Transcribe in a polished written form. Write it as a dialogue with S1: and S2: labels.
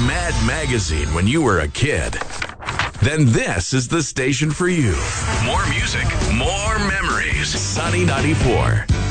S1: Mad Magazine when you were a kid, then this is the station for you. More music, more memories. Sunny 94.